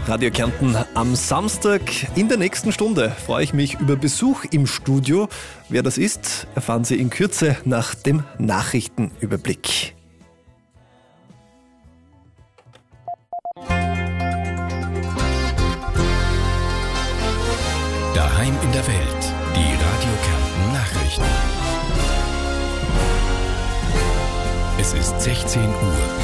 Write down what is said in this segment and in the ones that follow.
Radio Kärnten am Samstag. In der nächsten Stunde freue ich mich über Besuch im Studio. Wer das ist, erfahren Sie in Kürze nach dem Nachrichtenüberblick. Daheim in der Welt, die Radio Kärnten Nachrichten. Es ist 16 Uhr.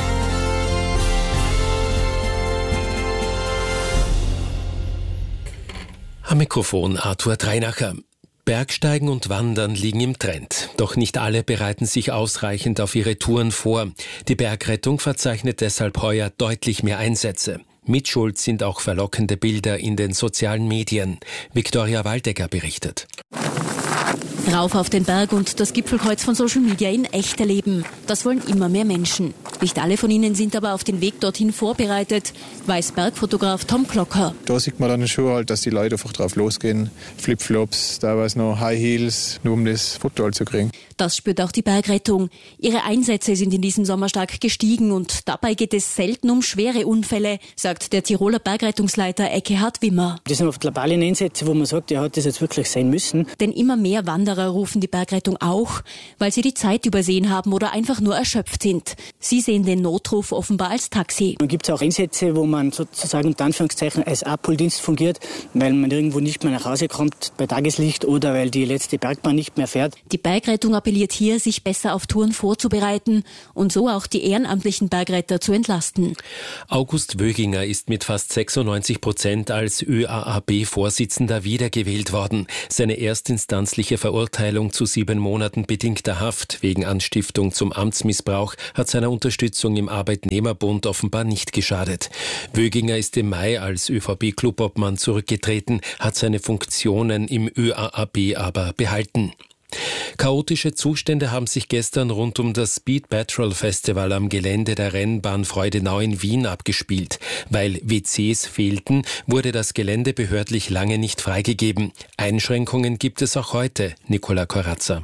Am Mikrofon Arthur Dreinacher. Bergsteigen und Wandern liegen im Trend. Doch nicht alle bereiten sich ausreichend auf ihre Touren vor. Die Bergrettung verzeichnet deshalb heuer deutlich mehr Einsätze. Mitschuld sind auch verlockende Bilder in den sozialen Medien. Viktoria Waldecker berichtet. Rauf auf den Berg und das Gipfelkreuz von Social Media in echt erleben. Das wollen immer mehr Menschen. Nicht alle von ihnen sind aber auf den Weg dorthin vorbereitet, weiß Bergfotograf Tom Klocker. Da sieht man dann schon halt, dass die Leute einfach drauf losgehen. Flipflops, teilweise noch High Heels, nur um das Foto halt zu kriegen. Das spürt auch die Bergrettung. Ihre Einsätze sind in diesem Sommer stark gestiegen und dabei geht es selten um schwere Unfälle, sagt der Tiroler Bergrettungsleiter Ekkehard Wimmer. Das sind oft globale Einsätze, wo man sagt, ja, hat das jetzt wirklich sein müssen. Denn immer mehr Wanderer rufen die Bergrettung auch, weil sie die Zeit übersehen haben oder einfach nur erschöpft sind. Sie sehen den Notruf offenbar als Taxi. Dann gibt es auch Einsätze, wo man sozusagen unter Anführungszeichen als Abholdienst fungiert, weil man irgendwo nicht mehr nach Hause kommt bei Tageslicht oder weil die letzte Bergbahn nicht mehr fährt. Die Bergrettung appelliert hier, sich besser auf Touren vorzubereiten und so auch die ehrenamtlichen Bergretter zu entlasten. August Wöginger ist mit fast 96% als ÖAAB-Vorsitzender wiedergewählt worden. Seine erstinstanzliche Verurteilung zu 7 Monaten bedingter Haft wegen Anstiftung zum Amtsmissbrauch hat seiner Unterstützung im Arbeitnehmerbund offenbar nicht geschadet. Wöginger ist im Mai als ÖVP-Clubobmann zurückgetreten, hat seine Funktionen im ÖAAB aber behalten. Chaotische Zustände haben sich gestern rund um das Speed Patrol Festival am Gelände der Rennbahn Freudenau in Wien abgespielt. Weil WCs fehlten, wurde das Gelände behördlich lange nicht freigegeben. Einschränkungen gibt es auch heute. Nicola Corazza.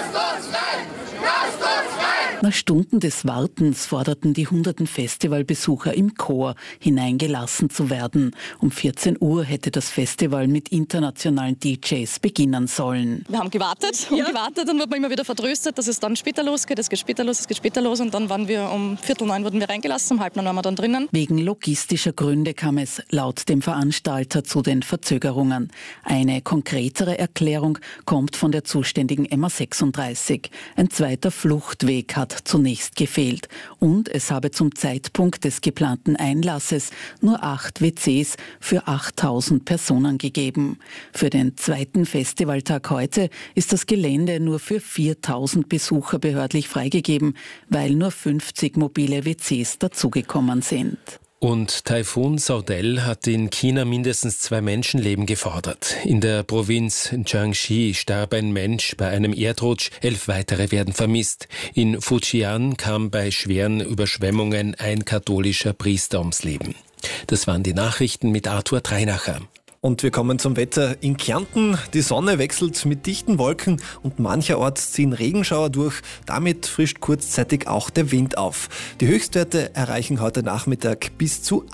Nach Stunden des Wartens forderten die hunderten Festivalbesucher im Chor, hineingelassen zu werden. Um 14 Uhr hätte das Festival mit internationalen DJs beginnen sollen. Wir haben gewartet und gewartet, dann wird man immer wieder vertröstet, dass es dann später losgeht. Es geht später los und dann waren wir um 8:45 wurden wir reingelassen, um 8:30 waren wir dann drinnen. Wegen logistischer Gründe kam es laut dem Veranstalter zu den Verzögerungen. Eine konkretere Erklärung kommt von der zuständigen MA36. Ein zweiter Fluchtweg hat zunächst gefehlt und es habe zum Zeitpunkt des geplanten Einlasses nur 8 WCs für 8000 Personen gegeben. Für den zweiten Festivaltag heute ist das Gelände nur für 4000 Besucher behördlich freigegeben, weil nur 50 mobile WCs dazugekommen sind. Und Taifun Saudel hat in China mindestens 2 Menschenleben gefordert. In der Provinz Jiangxi starb ein Mensch bei einem Erdrutsch, 11 weitere werden vermisst. In Fujian kam bei schweren Überschwemmungen ein katholischer Priester ums Leben. Das waren die Nachrichten mit Arthur Dreinacher. Und wir kommen zum Wetter in Kärnten. Die Sonne wechselt mit dichten Wolken und mancherorts ziehen Regenschauer durch. Damit frischt kurzzeitig auch der Wind auf. Die Höchstwerte erreichen heute Nachmittag bis zu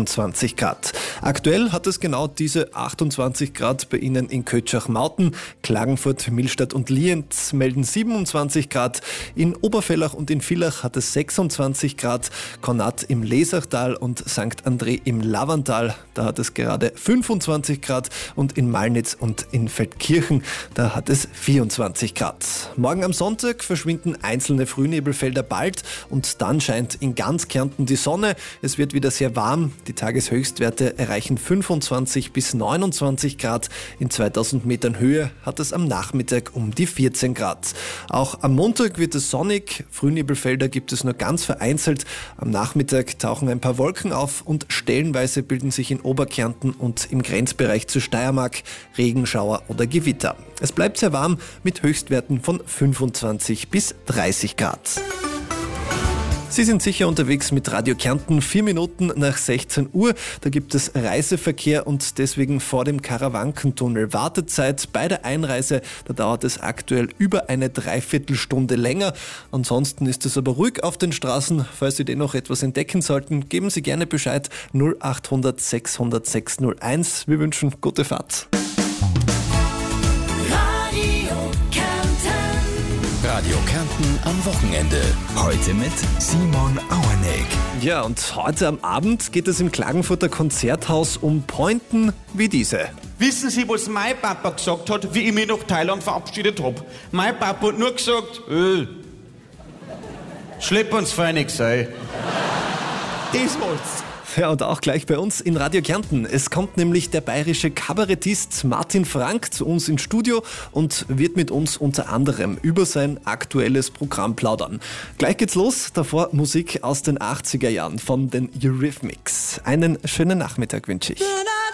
28 Grad. Aktuell hat es genau diese 28 Grad bei Ihnen in Kötschach-Mauten. Klagenfurt, Millstatt und Lienz melden 27 Grad. In Oberfellach und in Villach hat es 26 Grad. Konrad im Lesachtal und St. André im Lavantal, da hat es gerade 25 Grad und in Malnitz und in Feldkirchen, da hat es 24 Grad. Morgen am Sonntag verschwinden einzelne Frühnebelfelder bald und dann scheint in ganz Kärnten die Sonne. Es wird wieder sehr warm. Die Tageshöchstwerte erreichen 25 bis 29 Grad. In 2000 Metern Höhe hat es am Nachmittag um die 14 Grad. Auch am Montag wird es sonnig. Frühnebelfelder gibt es nur ganz vereinzelt. Am Nachmittag tauchen ein paar Wolken auf und stellenweise bilden sich in Oberkärnten und im Grenzbereich zur Steiermark Regenschauer oder Gewitter. Es bleibt sehr warm mit Höchstwerten von 25 bis 30 Grad. Sie sind sicher unterwegs mit Radio Kärnten, 4 Minuten nach 16 Uhr. Da gibt es Reiseverkehr und deswegen vor dem Karawankentunnel Wartezeit bei der Einreise. Da dauert es aktuell über eine Dreiviertelstunde länger. Ansonsten ist es aber ruhig auf den Straßen. Falls Sie dennoch etwas entdecken sollten, geben Sie gerne Bescheid. 0800 600 601. Wir wünschen gute Fahrt. Radio Kärnten am Wochenende. Heute mit Simon Auerneck. Ja, und heute am Abend geht es im Klagenfurter Konzerthaus um Pointen wie diese. Wissen Sie, was mein Papa gesagt hat, wie ich mich nach Thailand verabschiedet habe? Mein Papa hat nur gesagt, schlepp uns fein nix ein. Das war's. Ja, und auch gleich bei uns in Radio Kärnten. Es kommt nämlich der bayerische Kabarettist Martin Frank zu uns ins Studio und wird mit uns unter anderem über sein aktuelles Programm plaudern. Gleich geht's los, davor Musik aus den 80er Jahren von den Eurythmics. Einen schönen Nachmittag wünsche ich.